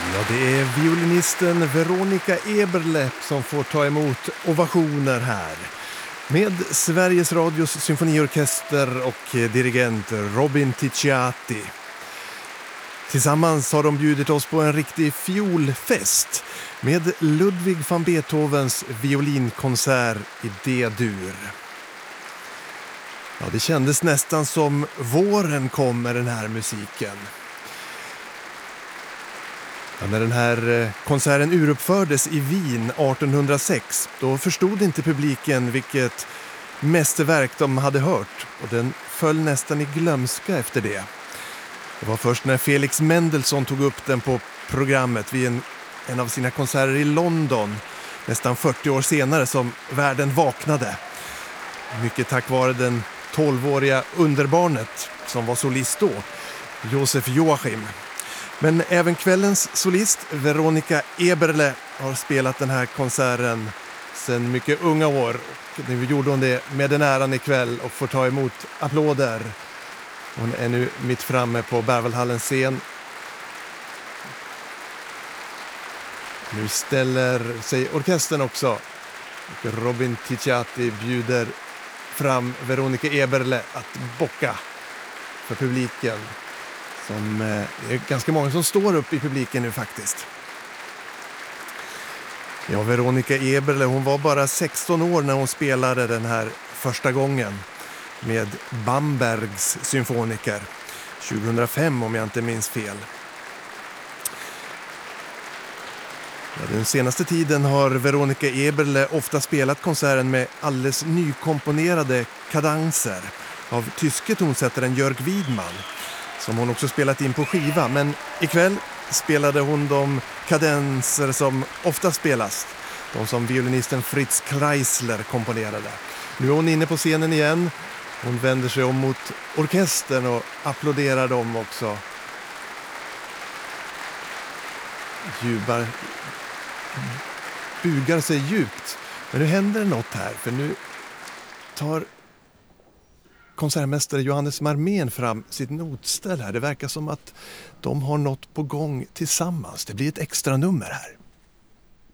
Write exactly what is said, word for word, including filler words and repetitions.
Ja, det är violinisten Veronica Eberle som får ta emot ovationer här. Med Sveriges Radios symfoniorkester och dirigent Robin Ticciati. Tillsammans har de bjudit oss på en riktig fiolfest med Ludwig van Beethovens violinkonsert i D-dur. Ja, det kändes nästan som våren kom med den här musiken. Ja, när den här konserten uruppfördes i Wien artonhundrasex, då förstod inte publiken vilket mästerverk de hade hört, och den föll nästan i glömska efter det. Det var först när Felix Mendelssohn tog upp den på programmet vid en, en av sina konserter i London nästan fyrtio år senare som världen vaknade. Mycket tack vare den tolvåriga underbarnet som var solist då, Josef Joachim. Men även kvällens solist Veronica Eberle har spelat den här konserten sedan mycket unga år. Och nu gjorde hon det med den äran ikväll och får ta emot applåder. Hon är nu mitt framme på Berwaldhallens scen. Nu ställer sig orkestern också. Och Robin Ticciati bjuder fram Veronica Eberle att bocka för publiken. Som, det är ganska många som står upp i publiken nu faktiskt. Ja, Veronica Eberle, hon var bara sexton år när hon spelade den här första gången med Bambergs symfoniker tjugohundrafem om jag inte minns fel. Ja, den senaste tiden har Veronica Eberle ofta spelat konserten med alldeles nykomponerade kadanser av tyske tonsättaren Jörg Widman, som hon också spelat in på skiva. Men ikväll spelade hon de kadenser som ofta spelas, de som violinisten Fritz Kreisler komponerade. Nu är hon inne på scenen igen. Hon vänder sig om mot orkestern och applåderar dem också. Jubar, bugar sig djupt. Men nu händer något här, för nu tar konsertmästare Johannes Marmén fram sitt notställ här. Det verkar som att de har något på gång tillsammans. Det blir ett extra nummer här.